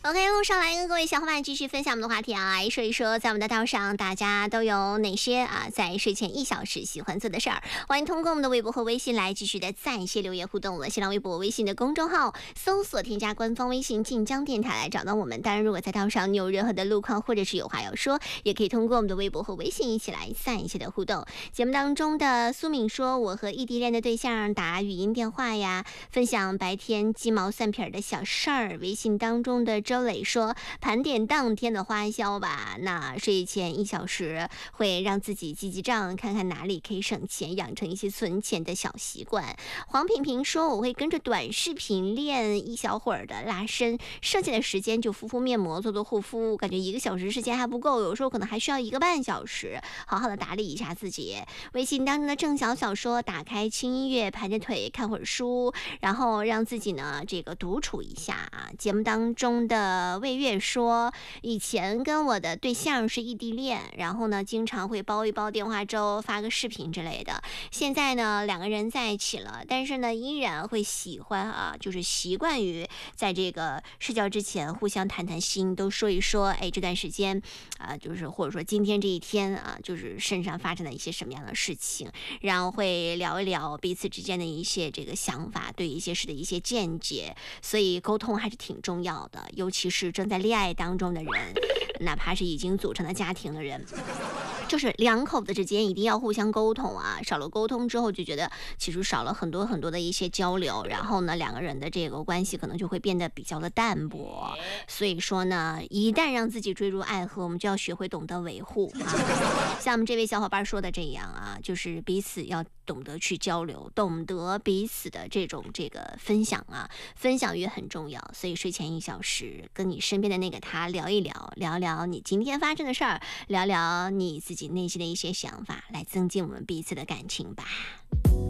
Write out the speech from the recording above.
OK， 路上来跟各位小伙伴继续分享我们的话题啊，来说一说在我们的道上大家都有哪些在睡前1小时喜欢做的事儿。欢迎通过我们的微博和微信来继续的在线留言互动。我们新浪微博、微信的公众号搜索添加官方微信晋江电台来找到我们。当然，如果在道上你有任何的路况或者是有话要说，也可以通过我们的微博和微信一起来在线的互动。节目当中的苏敏说，我和异地恋的对象打语音电话呀，分享白天鸡毛蒜皮的小事儿。微信当中的周磊说，盘点当天的花销吧，那睡前1小时会让自己记记账，看看哪里可以省钱，养成一些存钱的小习惯。黄平平说，我会跟着短视频练1小会儿的拉伸，剩下的时间就敷敷面膜，做做护肤，感觉1个小时时间还不够，有时候可能还需要1个半小时，好好的打理一下自己。微信当中的郑小小说，打开轻音乐，盘着腿看会儿书，然后让自己呢这个独处一下啊。节目当中的魏月说，以前跟我的对象是异地恋，然后呢经常会煲一煲电话粥，发个视频之类的。现在呢2个人在一起了，但是呢依然会喜欢就是习惯于在这个睡觉之前互相谈谈心，都说一说这段时间就是或者说今天这一天就是身上发生了一些什么样的事情，然后会聊一聊彼此之间的一些这个想法，对一些事的一些见解。所以沟通还是挺重要的，尤其是正在恋爱当中的人，哪怕是已经组成了家庭的人，就是2口子之间一定要互相沟通啊，少了沟通之后就觉得其实少了很多很多的一些交流，然后呢2个人的这个关系可能就会变得比较的淡薄。所以说呢，一旦让自己坠入爱河，我们就要学会懂得维护像我们这位小伙伴说的这样就是彼此要懂得去交流，懂得彼此的这个分享分享欲很重要。所以睡前1小时跟你身边的那个他聊一聊，聊聊你今天发生的事儿，聊聊你自己内心的一些想法，来增进我们彼此的感情吧。